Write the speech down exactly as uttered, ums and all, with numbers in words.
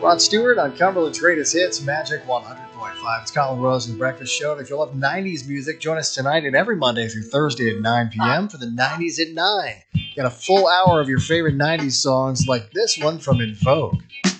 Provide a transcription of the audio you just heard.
Rod Stewart on Cumberland's Greatest Hits, Magic one hundred point five. It's Colin Rose and the Breakfast Show. And if you love nineties music, join us tonight and every Monday through Thursday at nine p.m. for the nineties at nine. Get a full hour of your favorite nineties songs like this one from In Vogue.